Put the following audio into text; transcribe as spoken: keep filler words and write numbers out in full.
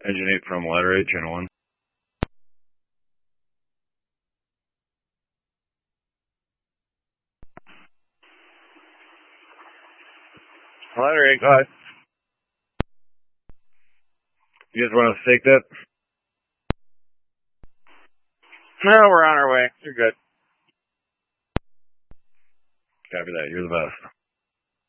Engine eight from ladder eight, channel one. Ladder eight, go ahead. You guys want to stake that? No, we're on our way. You're good. Copy that. You're the best.